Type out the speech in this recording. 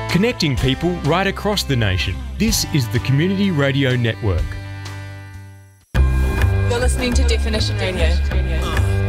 Connecting people right across the nation. This is the Community Radio Network. You're listening to Definition Radio.